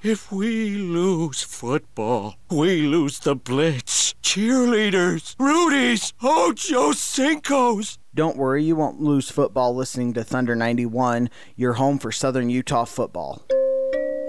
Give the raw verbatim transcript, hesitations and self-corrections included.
If we lose football, we lose the Blitz, cheerleaders, Rudies, Ocho Cinco's. Don't worry, you won't lose football listening to Thunder ninety-one, your home for Southern Utah football.